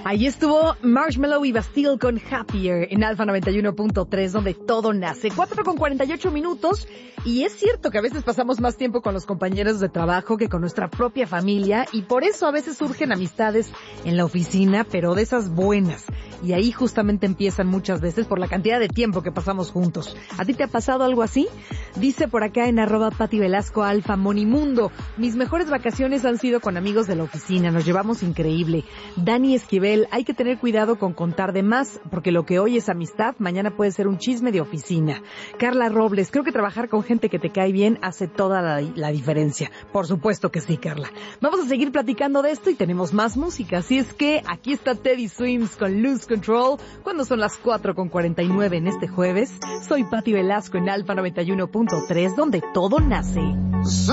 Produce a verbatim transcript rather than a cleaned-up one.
Ahí estuvo Marshmello y Bastille con Happier en Alfa noventa y uno punto tres, donde todo nace. cuatro con cuarenta y ocho minutos. Y es cierto que a veces pasamos más tiempo con los compañeros de trabajo que con nuestra propia familia. Y por eso a veces surgen amistades en la oficina, pero de esas buenas. Y ahí justamente empiezan muchas veces por la cantidad de tiempo que pasamos juntos. ¿A ti te ha pasado algo así? Dice por acá en arroba Pati Velasco Alfa Monimundo. Mis mejores vacaciones han sido con amigos de la oficina. Nos llevamos increíble. Dani Esquivel, hay que tener cuidado con contar de más, porque lo que hoy es amistad, mañana puede ser un chisme de oficina. Carla Robles, creo que trabajar con gente que te cae bien hace toda la, la diferencia. Por supuesto que sí, Carla. Vamos a seguir platicando de esto y tenemos más música. Así es que aquí está Teddy Swims con Lose Control, cuando son las cuatro con cuarenta y nueve en este jueves. Soy Pati Velasco en Alfa noventa y uno punto tres, donde todo nace.